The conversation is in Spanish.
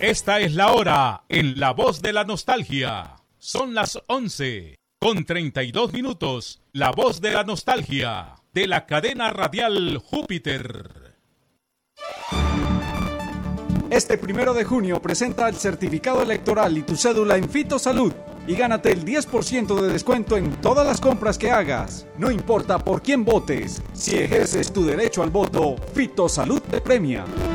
Esta es la hora en La Voz de la Nostalgia. Son las 11:32. La Voz de la Nostalgia, de la cadena radial Júpiter. Este 1 de junio presenta el certificado electoral y tu cédula en Fitosalud y gánate el 10% de descuento en todas las compras que hagas. No importa por quién votes, si ejerces tu derecho al voto, Fitosalud te premia.